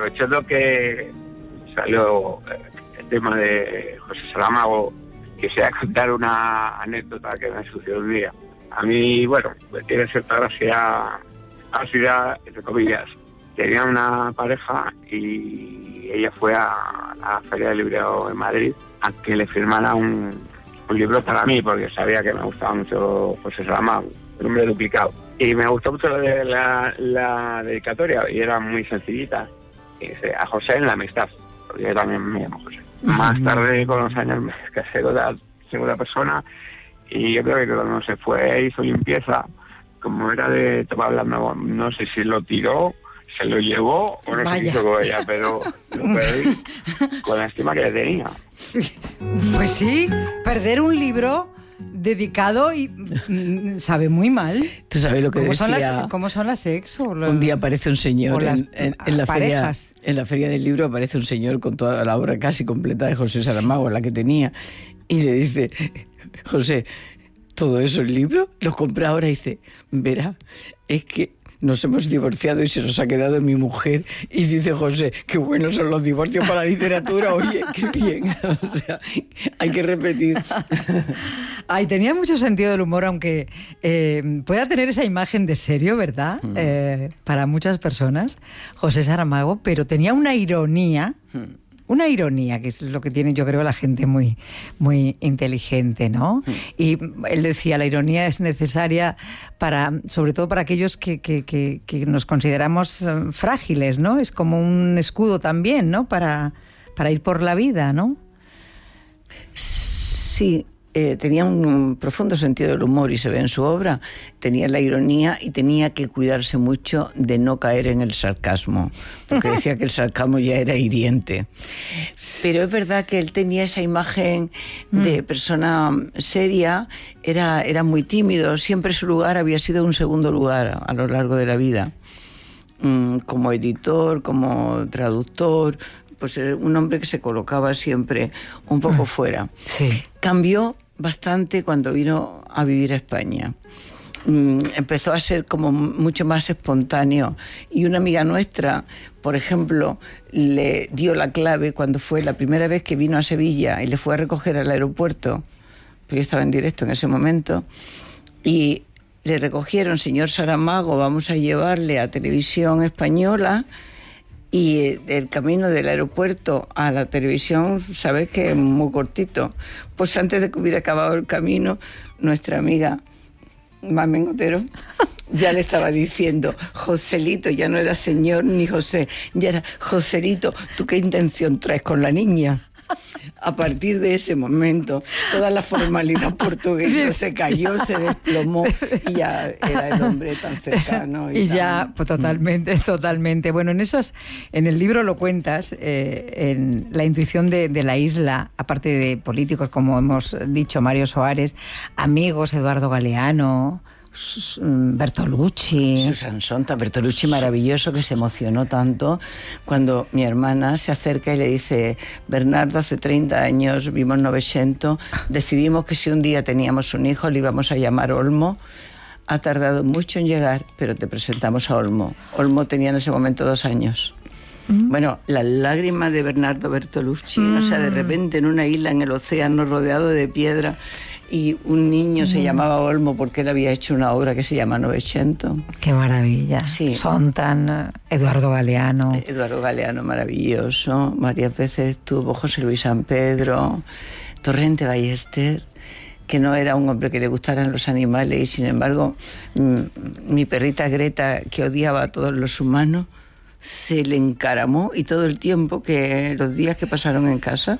aprovechando que salió el tema de José Saramago, quisiera contar una anécdota que me sucedió un día. A mí, bueno, tiene cierta gracia, ácida, entre comillas. Tenía una pareja y ella fue a la Feria del Libro en Madrid a que le firmara un libro para mí, porque sabía que me gustaba mucho José Saramago, El hombre duplicado. Y me gustó mucho la dedicatoria, y era muy sencillita. Y dice, a José en la amistad, porque yo también me llamo José. Más tarde, con los años, me casé con la segunda persona, y yo creo que cuando se fue hizo limpieza, como era de, estaba hablando, no sé si lo tiró, se lo llevó o no sé qué hizo con ella, pero lo perdí con la estima que le tenía. Pues sí, perder un libro dedicado y sabe muy mal. ¿Tú sabes lo que decía? ¿Cómo son las ex? Un día aparece un señor en la parejas. En la feria del libro aparece un señor con toda la obra casi completa de José Saramago, la que tenía, y le dice, José, ¿todo eso el libro? ¿Lo compra ahora? Y dice, verá, es que nos hemos divorciado y se nos ha quedado mi mujer. Y dice José, qué buenos son los divorcios para la literatura, oye, qué bien. O sea, hay que repetir. Ay, tenía mucho sentido del humor, aunque pueda tener esa imagen de serio, ¿verdad? Para muchas personas, José Saramago, pero tenía una ironía. Una ironía, que es lo que tiene, yo creo, la gente muy, muy inteligente, ¿no? Y él decía, la ironía es necesaria sobre todo para aquellos que nos consideramos frágiles, ¿no? Es como un escudo también, ¿no? Para ir por la vida, ¿no? Sí. Tenía un profundo sentido del humor y se ve en su obra. Tenía la ironía y tenía que cuidarse mucho de no caer en el sarcasmo, porque decía que el sarcasmo ya era hiriente. Pero es verdad que él tenía esa imagen de persona seria, era muy tímido, siempre su lugar había sido un segundo lugar a lo largo de la vida. Como editor, como traductor, pues era un hombre que se colocaba siempre un poco fuera. Sí. Cambió bastante cuando vino a vivir a España. Empezó a ser como mucho más espontáneo, y una amiga nuestra, por ejemplo, le dio la clave cuando fue la primera vez que vino a Sevilla y le fue a recoger al aeropuerto, porque yo estaba en directo en ese momento, y le recogieron, señor Saramago, vamos a llevarle a Televisión Española. Y el camino del aeropuerto a la televisión, sabes que es muy cortito. Pues antes de que hubiera acabado el camino, nuestra amiga Mamen Otero ya le estaba diciendo, Joselito, ya no era señor ni José, ya era Joselito, ¿tú qué intención traes con la niña? A partir de ese momento, toda la formalidad portuguesa se cayó, se desplomó, y ya era el hombre tan cercano. Y ya, pues totalmente. Bueno, en el libro lo cuentas, en la intuición de la isla, aparte de políticos, como hemos dicho, Mario Soares, amigos, Eduardo Galeano, Bertolucci. Susan Sontag, Bertolucci maravilloso, que se emocionó tanto cuando mi hermana se acerca y le dice, Bernardo, hace 30 años vimos Novecento, decidimos que si un día teníamos un hijo le íbamos a llamar Olmo. Ha tardado mucho en llegar, pero te presentamos a Olmo. Olmo tenía en ese momento 2 años. Bueno, las lágrimas de Bernardo Bertolucci, o sea, de repente en una isla en el océano rodeado de piedra, y un niño se llamaba Olmo porque él había hecho una obra que se llama Novecento. ¡Qué maravilla! Sí. Sontag, Eduardo Galeano. Eduardo Galeano, maravilloso. Varias veces estuvo José Luis San Pedro, Torrente Ballester, que no era un hombre que le gustaran los animales, y sin embargo mi perrita Greta, que odiaba a todos los humanos, se le encaramó, y todo el tiempo los días que pasaron en casa,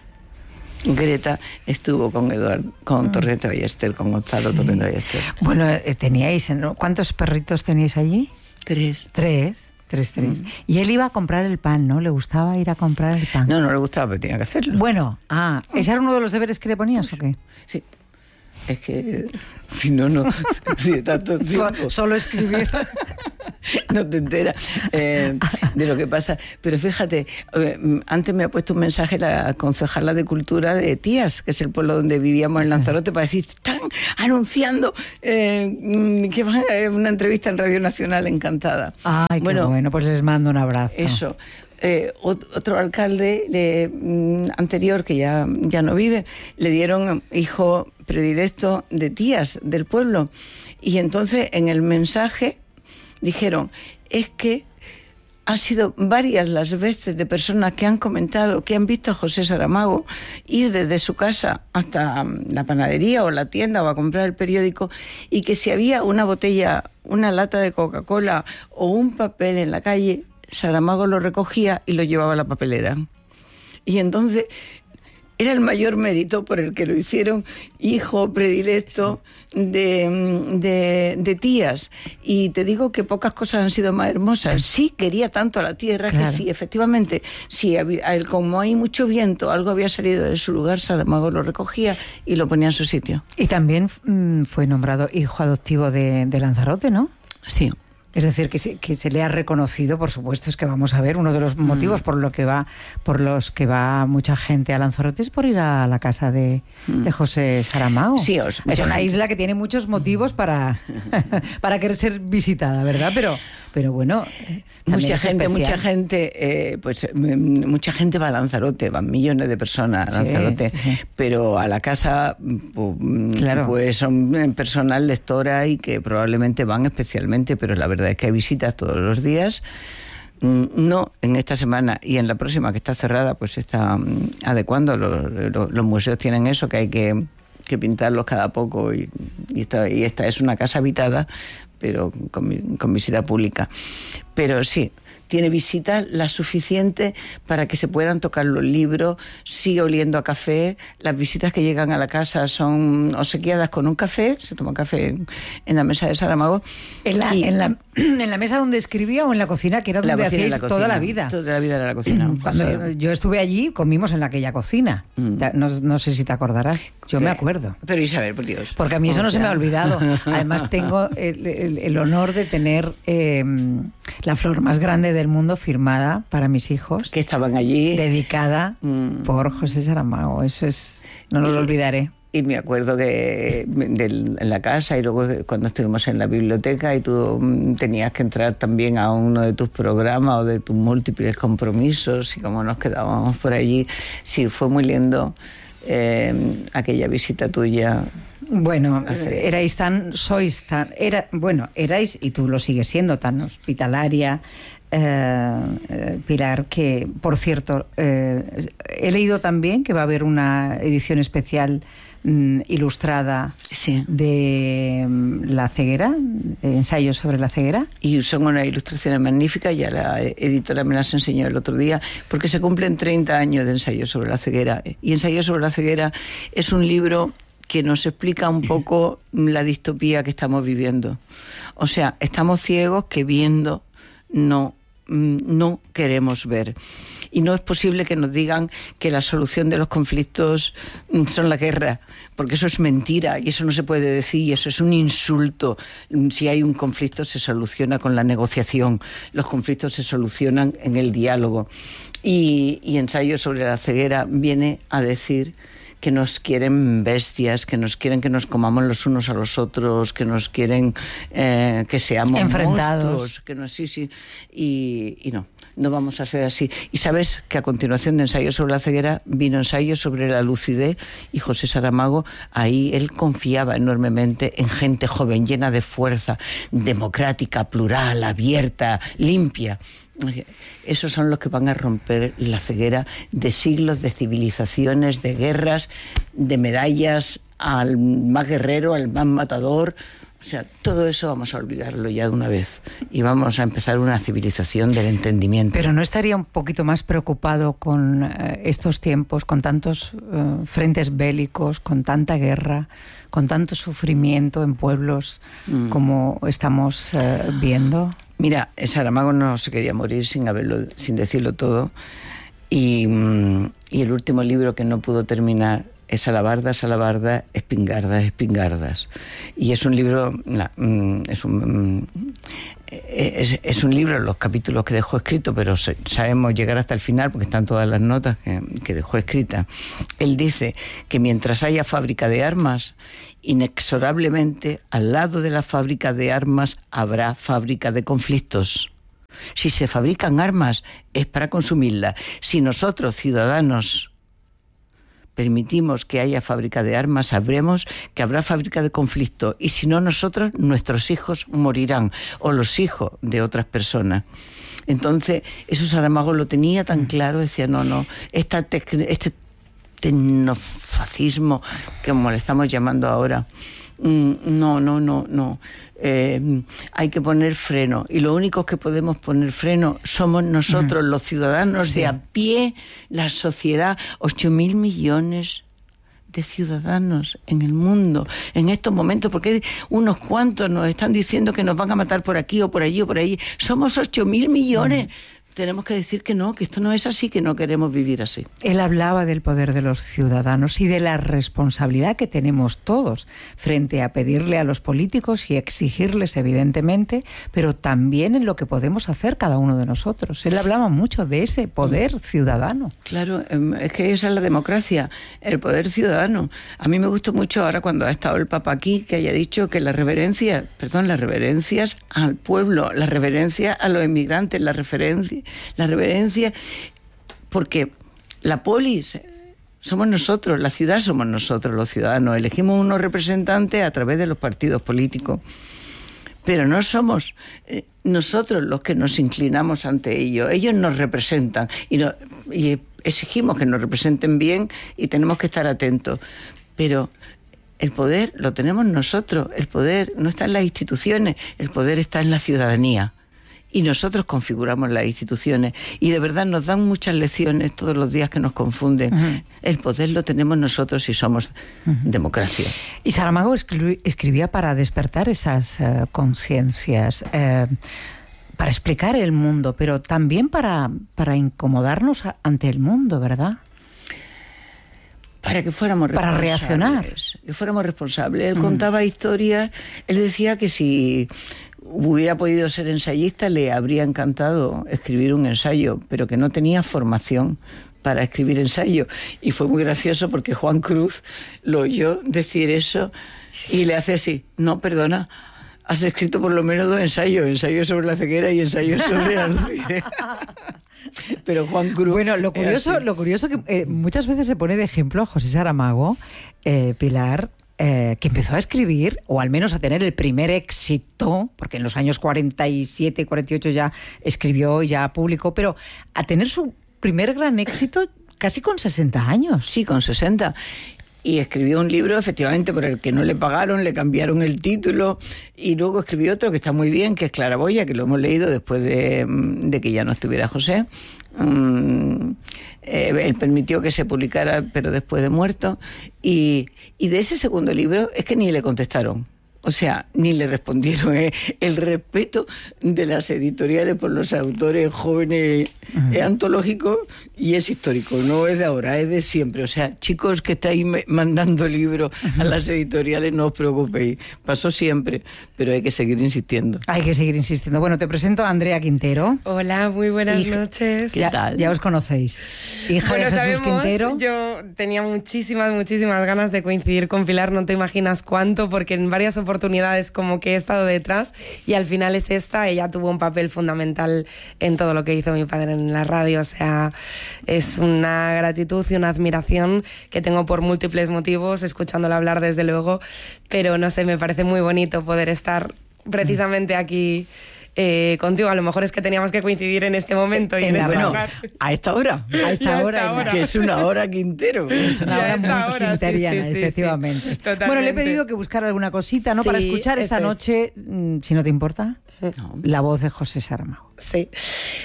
Greta estuvo con Torrente Ballester, con Gonzalo Torrente Ballester. Bueno, teníais, ¿no? ¿Cuántos perritos teníais allí? 3. 3. Y él iba a comprar el pan, ¿no? ¿Le gustaba ir a comprar el pan? No le gustaba, pero tenía que hacerlo. Bueno, ¿ese era uno de los deberes que le ponías o qué? Sí. Es que si no, si de tanto tiempo. Solo escribir. No te enteras de lo que pasa. Pero fíjate, antes me ha puesto un mensaje la concejala de Cultura de Tías, que es el pueblo donde vivíamos en Lanzarote, para decir, están anunciando que van a una entrevista en Radio Nacional, encantada. Ay, qué bueno, pues les mando un abrazo. Eso. Otro alcalde anterior, que ya no vive, le dieron hijo predilecto de Tías del pueblo. Y entonces en el mensaje dijeron, es que ha sido varias las veces de personas que han comentado que han visto a José Saramago ir desde su casa hasta la panadería o la tienda o a comprar el periódico, y que si había una botella, una lata de Coca-Cola o un papel en la calle, Saramago lo recogía y lo llevaba a la papelera. Y entonces era el mayor mérito por el que lo hicieron hijo predilecto de Tías. Y te digo que pocas cosas han sido más hermosas. Sí quería tanto a la tierra, claro, que sí, efectivamente, sí, como hay mucho viento, algo había salido de su lugar, Saramago lo recogía y lo ponía en su sitio. Y también fue nombrado hijo adoptivo de Lanzarote, ¿no? Sí. Es decir, que se le ha reconocido, por supuesto, es que vamos a ver, uno de los motivos por los que va mucha gente a Lanzarote es por ir a la casa de José Saramago. Sí, es una isla que tiene muchos motivos para querer ser visitada, ¿verdad? Pero bueno, mucha gente va a Lanzarote, van millones de personas a Lanzarote, sí. Pero a la casa claro, pues son personal lectora y que probablemente van especialmente, pero la verdad es que hay visitas todos los días. No en esta semana, y en la próxima, que está cerrada, pues se está adecuando. Los museos tienen eso, que hay que pintarlos cada poco, y esta es una casa habitada, pero con visita pública. Pero sí, tiene visitas las suficientes para que se puedan tocar los libros, sigue oliendo a café. Las visitas que llegan a la casa son obsequiadas con un café, se toma café en la mesa de Saramago. ¿En la mesa donde escribía o en la cocina, que era donde hacíais toda la vida? Toda la vida era la cocina. Cuando yo estuve allí, comimos en aquella cocina. No sé si te acordarás. Yo me acuerdo. Pero Isabel, por Dios. Porque a mí eso no se me ha olvidado. Además tengo el honor de tener la flor más grande del mundo firmada para mis hijos. Que estaban allí. Dedicada por José Saramago. Eso no lo olvidaré. Y me acuerdo que en la casa, y luego cuando estuvimos en la biblioteca y tú tenías que entrar también a uno de tus programas o de tus múltiples compromisos, y como nos quedábamos por allí, sí, fue muy lindo aquella visita tuya. Bueno, erais y tú lo sigues siendo, tan hospitalaria, Pilar, que, por cierto, he leído también que va a haber una edición especial ilustrada, sí, de La ceguera, ensayos sobre la ceguera. Y son unas ilustraciones magníficas, ya la editora me las enseñó el otro día, porque se cumplen 30 años de Ensayos sobre la ceguera. Y Ensayos sobre la ceguera es un libro que nos explica un poco la distopía que estamos viviendo. O sea, estamos ciegos que viendo no queremos ver. Y no es posible que nos digan que la solución de los conflictos son la guerra, porque eso es mentira y eso no se puede decir, y eso es un insulto. Si hay un conflicto se soluciona con la negociación, los conflictos se solucionan en el diálogo. Y Ensayo sobre la ceguera viene a decir que nos quieren bestias, que nos quieren que nos comamos los unos a los otros, que nos quieren que seamos enfrentados, monstruos, y no vamos a ser así. Y sabes que a continuación de Ensayo sobre la ceguera vino Ensayo sobre la lucidez, y José Saramago, ahí él confiaba enormemente en gente joven, llena de fuerza, democrática, plural, abierta, limpia. Esos son los que van a romper la ceguera de siglos, de civilizaciones, de guerras, de medallas al más guerrero, al más matador. O sea, todo eso vamos a olvidarlo ya de una vez y vamos a empezar una civilización del entendimiento. Pero ¿no estaría un poquito más preocupado con estos tiempos, con tantos frentes bélicos, con tanta guerra, con tanto sufrimiento en pueblos como estamos viendo? Mira, Saramago no se quería morir sin decirlo todo, y el último libro que no pudo terminar es Alabardas, alabardas, espingardas, espingardas. Y es un libro, es un libro, los capítulos que dejó escrito, pero sabemos llegar hasta el final porque están todas las notas que dejó escritas. Él dice que mientras haya fábrica de armas, inexorablemente al lado de la fábrica de armas habrá fábrica de conflictos. Si se fabrican armas es para consumirlas. Si nosotros, ciudadanos, permitimos que haya fábrica de armas, sabremos que habrá fábrica de conflicto. Y si no nosotros, nuestros hijos morirán, o los hijos de otras personas. Entonces, eso Saramago lo tenía tan claro, decía, no, este tecnofascismo, como le estamos llamando ahora, no. Hay que poner freno, y lo único que podemos poner freno somos nosotros, los ciudadanos de a pie, la sociedad. 8.000 millones de ciudadanos en el mundo en estos momentos, porque unos cuantos nos están diciendo que nos van a matar por aquí o por allí o por allí. Somos 8.000 millones. Tenemos que decir que no, que esto no es así, que no queremos vivir así. Él hablaba del poder de los ciudadanos y de la responsabilidad que tenemos todos frente a pedirle a los políticos y exigirles, evidentemente, pero también en lo que podemos hacer cada uno de nosotros. Él hablaba mucho de ese poder ciudadano. Claro, es que esa es la democracia, el poder ciudadano. A mí me gustó mucho ahora cuando ha estado el Papa aquí, que haya dicho que las reverencias al pueblo, la reverencia a los inmigrantes, la reverencia, porque la polis somos nosotros, la ciudad somos nosotros, los ciudadanos. Elegimos unos representantes a través de los partidos políticos, pero no somos nosotros los que nos inclinamos ante ellos. Ellos nos representan y exigimos que nos representen bien y tenemos que estar atentos. Pero el poder lo tenemos nosotros, el poder no está en las instituciones, el poder está en la ciudadanía. Y nosotros configuramos las instituciones. Y de verdad nos dan muchas lecciones todos los días que nos confunden. El poder lo tenemos nosotros si somos democracia. Y Saramago escribía para despertar esas conciencias, para explicar el mundo, pero también para incomodarnos ante el mundo, ¿verdad? Para que fuéramos responsables. Para reaccionar. Que fuéramos responsables. Él contaba historias. Él decía que si hubiera podido ser ensayista le habría encantado escribir un ensayo, pero que no tenía formación para escribir ensayo. Y fue muy gracioso porque Juan Cruz lo oyó decir eso y le hace así: no, perdona, has escrito por lo menos 2 ensayos, ensayo sobre la ceguera y ensayo sobre Alcide. Pero Juan Cruz... Bueno, lo curioso que muchas veces se pone de ejemplo a José Saramago, Pilar, que empezó a escribir, o al menos a tener el primer éxito, porque en los años 47, 48 ya escribió y ya publicó, pero a tener su primer gran éxito casi con 60 años. Sí, con 60. Y escribió un libro, efectivamente, por el que no le pagaron, le cambiaron el título, y luego escribió otro que está muy bien, que es Claraboya, que lo hemos leído después de que ya no estuviera José. Él permitió que se publicara, pero después de muerto. Y de ese segundo libro es que ni le contestaron. O sea, ni le respondieron. El respeto de las editoriales por los autores jóvenes es antológico y es histórico. No es de ahora, es de siempre. O sea, chicos que estáis mandando libros a las editoriales, no os preocupéis. Pasó siempre, pero hay que seguir insistiendo. Hay que seguir insistiendo. Bueno, te presento a Andrea Quintero. Hola, muy buenas noches. ¿Qué tal? Ya os conocéis. Hija de Jesús Quintero. Yo tenía muchísimas ganas de coincidir con Pilar, no te imaginas cuánto, porque en varias oportunidades como que he estado detrás y al final es esta. Ella tuvo un papel fundamental en todo lo que hizo mi padre en la radio. O sea, es una gratitud y una admiración que tengo por múltiples motivos, escuchándola hablar desde luego, pero no sé, me parece muy bonito poder estar precisamente aquí contigo. A lo mejor es que teníamos que coincidir en este momento y en este lugar. A esta hora. A esta hora. Que es una hora Quintero. Es una hora muy quinteriana, sí, efectivamente. Sí. Bueno, le he pedido que buscara alguna cosita, ¿no? Para escuchar esta noche, si no te importa, la voz de José Saramago. Sí.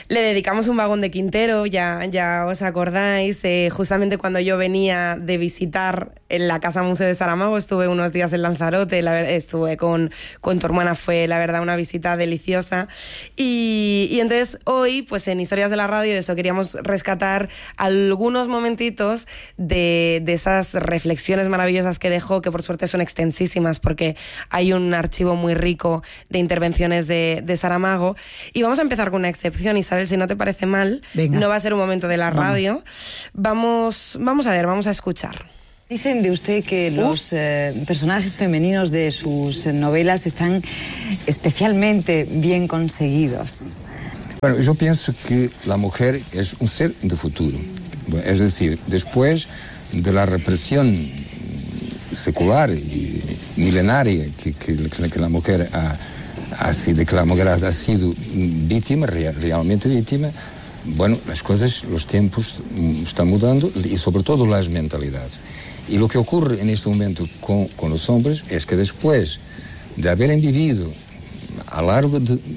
Le dedicamos un vagón de Quintero, ya os acordáis, justamente cuando yo venía de visitar en la Casa Museo de Saramago, estuve unos días en Lanzarote, estuve con tu hermana, fue la verdad una visita deliciosa. Y entonces hoy, pues en Historias de la Radio, eso, queríamos rescatar algunos momentitos de esas reflexiones maravillosas que dejó, que por suerte son extensísimas porque hay un archivo muy rico de intervenciones de Saramago. Y vamos a empezar con una excepción, Isabel, si no te parece mal. Venga. No va a ser un momento de la radio. Vamos a ver, vamos a escuchar. Dicen de usted que los personajes femeninos de sus novelas están especialmente bien conseguidos. Bueno, yo pienso que la mujer es un ser de futuro. Es decir, después de la represión secular y milenaria que la mujer ha sido víctima, realmente víctima, bueno, las cosas, los tiempos están mudando y sobre todo las mentalidades. Y lo que ocurre en este momento con los hombres es que después de haber vivido a largo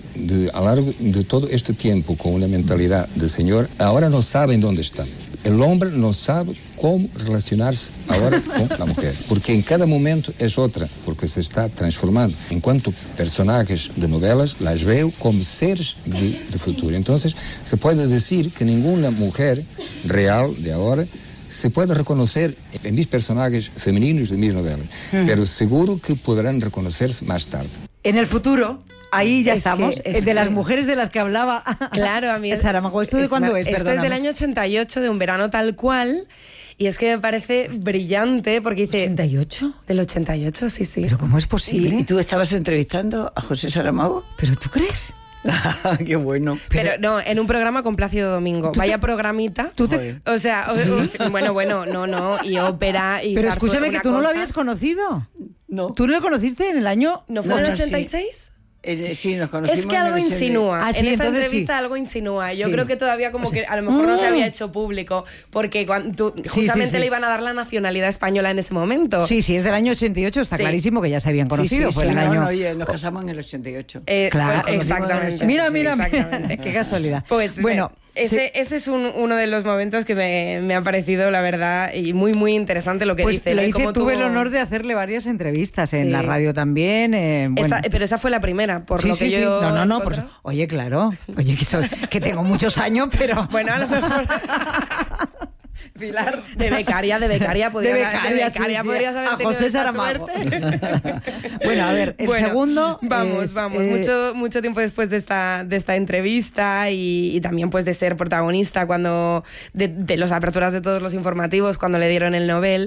de todo este tiempo con una mentalidad de señor, ahora no saben dónde están. El hombre no sabe cómo relacionarse ahora con la mujer, porque en cada momento es otra, porque se está transformando. En cuanto personajes de novelas, las veo como seres de futuro. Entonces, se puede decir que ninguna mujer real de ahora se puede reconocer en mis personajes femeninos de mis novelas, pero seguro que podrán reconocerse más tarde. En el futuro, ahí ya estamos, de las mujeres de las que hablaba. Claro, a mí Saramago, ¿esto de cuándo es? Esto es del año 88, de Un verano tal cual, y es que me parece brillante porque dice... ¿88? Del 88, sí. ¿Pero cómo es posible? ¿Y tú estabas entrevistando a José Saramago? ¿Pero tú crees? Qué bueno. Pero no, en un programa con Plácido Domingo. Vaya programita. O sea, bueno, no, y ópera y... Pero escúchame, que tú no lo habías conocido. No. ¿Tú no lo conociste en el año...? ¿No fue en el 86? Sí, nos conocimos. Es que algo insinúa. Sí, en esa entrevista sí. Algo insinúa. Yo creo que todavía como que a lo mejor no se había hecho público porque justamente le iban a dar la nacionalidad española en ese momento. Sí, es del año 88, está clarísimo que ya se habían conocido. Fue el año... Oye, nos casamos en el 88. Claro, exactamente. Mira, qué casualidad. Pues bueno... Ese es uno de los momentos que me ha parecido, la verdad, y muy, muy interesante lo que dice. Tuve el honor de hacerle varias entrevistas en la radio también. Pero esa fue la primera, por lo que yo... No, pues, oye, claro. Oye, que tengo muchos años, pero... Bueno, a lo mejor... Pilar, de becaria podrías haber a tenido José esa Saramago. Suerte. Bueno, a ver, el segundo... Vamos. Mucho tiempo después de esta entrevista y también pues de ser protagonista cuando de las aperturas de todos los informativos cuando le dieron el Nobel.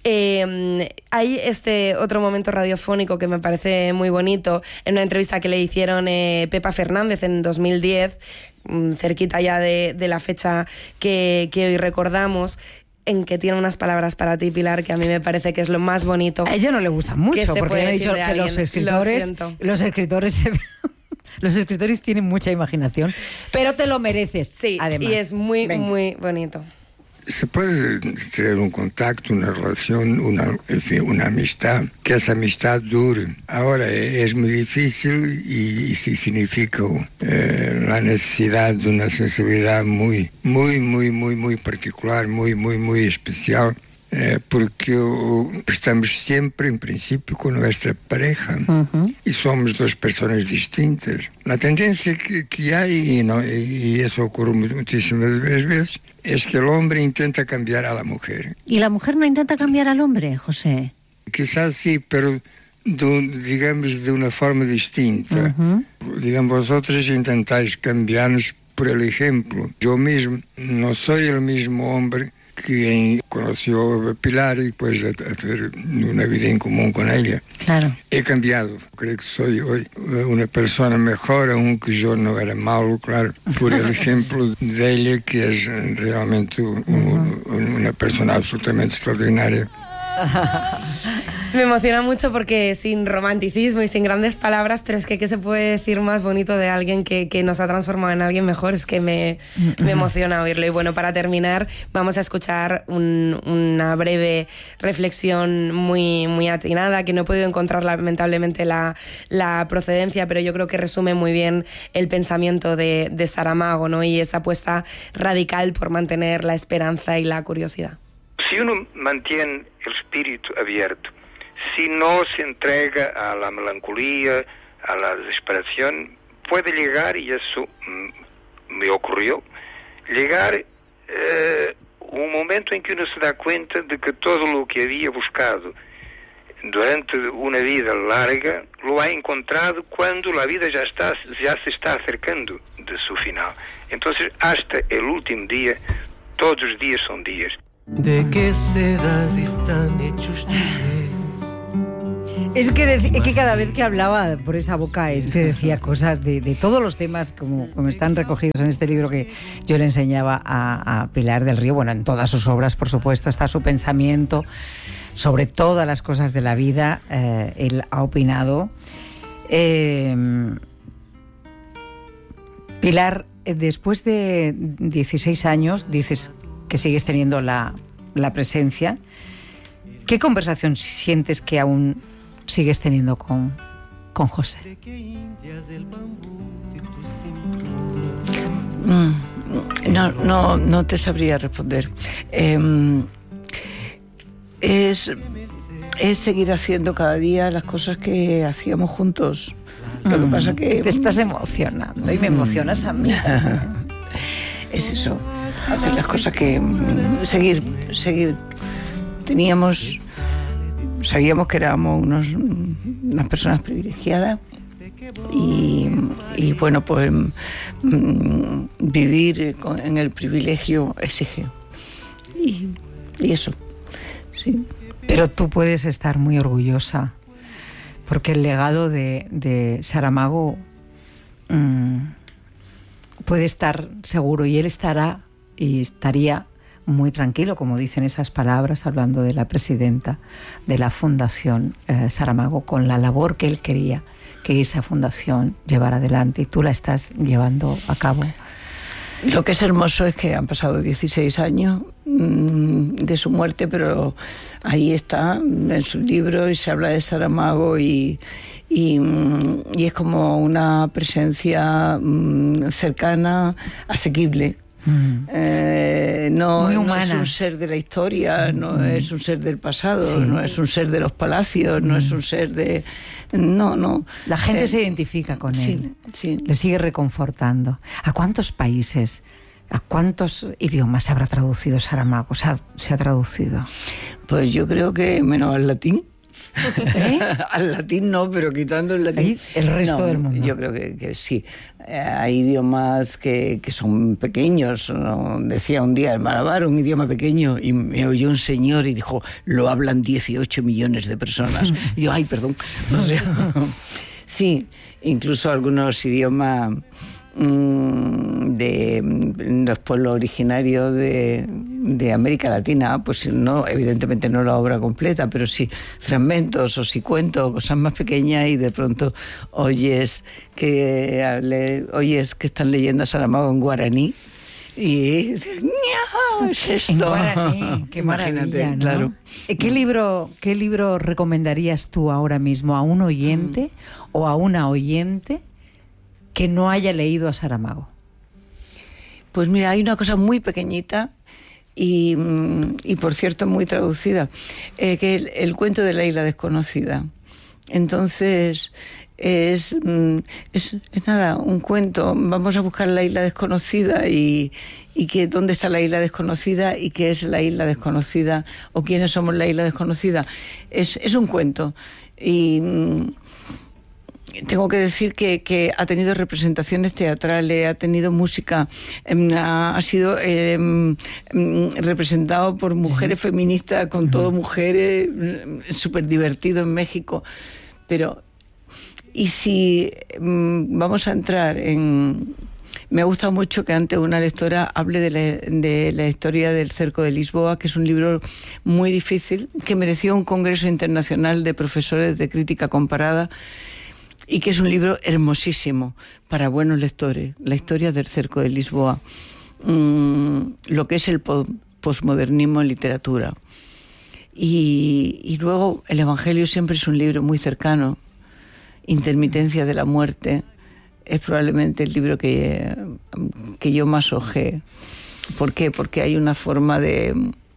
Hay este otro momento radiofónico que me parece muy bonito, en una entrevista que le hicieron Pepa Fernández en 2010, cerquita ya de la fecha que hoy recordamos, en que tiene unas palabras para ti, Pilar, que a mí me parece que es lo más bonito. A ella no le gustan mucho, porque me ha dicho que los escritores tienen mucha imaginación, pero te lo mereces. Sí, además. Y es muy, muy bonito. Se puede tener un contacto, una relación, una amistad, que esa amistad dure. Ahora es muy difícil y sí significa la necesidad de una sensibilidad muy particular, muy especial. Porque estamos siempre, en principio, con nuestra pareja y somos dos personas distintas. La tendencia que hay, y eso ocurre muchísimas veces, es que el hombre intenta cambiar a la mujer. ¿Y la mujer no intenta cambiar al hombre, José? Quizás sí, pero digamos de una forma distinta. Digamos, vosotros intentáis cambiarnos por el ejemplo. Yo mismo no soy el mismo hombre que conoció a Pilar y pues hacer una vida en común con ella. Claro. He cambiado. Creo que soy hoy una persona mejor, aunque yo no era malo, claro, por el ejemplo de ella, que es realmente una persona absolutamente extraordinaria. Me emociona mucho porque sin romanticismo y sin grandes palabras, pero es que ¿qué se puede decir más bonito de alguien que nos ha transformado en alguien mejor? Es que me emociona oírlo. Y bueno, para terminar, vamos a escuchar una breve reflexión muy, muy atinada, que no he podido encontrar lamentablemente la procedencia, pero yo creo que resume muy bien el pensamiento de Saramago, ¿no? Y esa apuesta radical por mantener la esperanza y la curiosidad. Si uno mantiene el espíritu abierto, si no se entrega a la melancolía, a la desesperación, puede llegar, y eso me ocurrió, llegar un momento en que uno se da cuenta de que todo lo que había buscado durante una vida larga lo ha encontrado cuando la vida ya se está acercando de su final. Entonces, hasta el último día, todos los días son días. ¿De qué sedas están hechos tus dedos? Es que cada vez que hablaba por esa boca es que decía cosas de todos los temas como están recogidos en este libro que yo le enseñaba a Pilar del Río. Bueno, en todas sus obras, por supuesto, está su pensamiento sobre todas las cosas de la vida. Él ha opinado. Pilar, después de 16 años, dices que sigues teniendo la presencia. ¿Qué conversación sientes que aún sigues teniendo con José? No te sabría responder. Es seguir haciendo cada día las cosas que hacíamos juntos. Lo que pasa que te estás emocionando y me emocionas a mí. Es eso, hacer las cosas que seguir. Sabíamos que éramos unas personas privilegiadas y bueno, pues vivir en el privilegio exige y eso, sí. Pero tú puedes estar muy orgullosa porque el legado de Saramago puede estar seguro, y él estaría muy tranquilo, como dicen esas palabras, hablando de la presidenta de la Fundación Saramago, con la labor que él quería que esa fundación llevara adelante, y tú la estás llevando a cabo. Lo que es hermoso es que han pasado 16 años de su muerte, pero ahí está en su libro y se habla de Saramago y es como una presencia cercana, asequible. No es un ser de la historia, no es un ser del pasado, no es un ser de los palacios, no es un ser de... No. La gente se identifica con él, sí. Le sigue reconfortando. ¿A cuántos países, a cuántos idiomas se habrá traducido Saramago? ¿Se ha traducido? Pues yo creo que menos al latín. Al latín no, pero quitando el latín, el resto del mundo. Yo creo que sí. Hay idiomas que son pequeños, ¿no? Decía un día el malabar, un idioma pequeño, y me oyó un señor y dijo, lo hablan 18 millones de personas. Y yo, ay, perdón. O sea, sí, incluso algunos idiomas de los pueblos originarios de América Latina, pues no, evidentemente no la obra completa, pero sí fragmentos, o si cuento cosas más pequeñas, y de pronto oyes que están leyendo a Saramago en guaraní y es esto. En guaraní, qué maravilla, ¿no? Claro. ¿Qué libro recomendarías tú ahora mismo a un oyente o a una oyente que no haya leído a Saramago? Pues mira, hay una cosa muy pequeñita y por cierto muy traducida, que es el cuento de la isla desconocida. Entonces es nada, un cuento. Vamos a buscar la isla desconocida y que dónde está la isla desconocida y qué es la isla desconocida o quiénes somos la isla desconocida. Es un cuento y tengo que decir que ha tenido representaciones teatrales, ha tenido música, ha sido representado por mujeres feministas, con todo mujeres, súper divertido en México. Pero, ¿y si vamos a entrar en Me ha gustado mucho que antes una lectora hable de la historia del cerco de Lisboa, que es un libro muy difícil, que mereció un congreso internacional de profesores de crítica comparada y que es un libro hermosísimo para buenos lectores. La historia del cerco de Lisboa, lo que es el posmodernismo en literatura. Y luego el Evangelio siempre es un libro muy cercano. Intermitencia de la muerte es probablemente el libro que yo más hojeé. ¿Por qué? Porque hay una forma de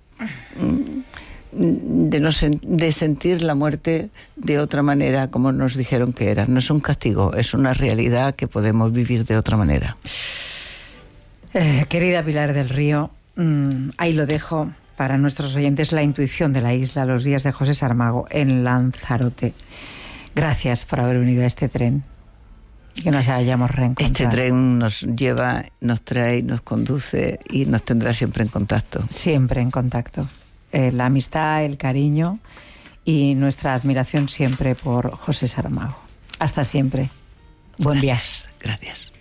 sentir la muerte de otra manera, como nos dijeron que era. No es un castigo, es una realidad que podemos vivir de otra manera. Querida Pilar del Río, ahí lo dejo para nuestros oyentes, La intuición de la isla, los días de José Saramago en Lanzarote. Gracias por haber venido a este tren y que nos hayamos reencontrado. Este tren nos lleva, nos trae, nos conduce y nos tendrá siempre en contacto. Siempre en contacto. La amistad, el cariño y nuestra admiración siempre por José Saramago. Hasta siempre. Buen viaje. Gracias.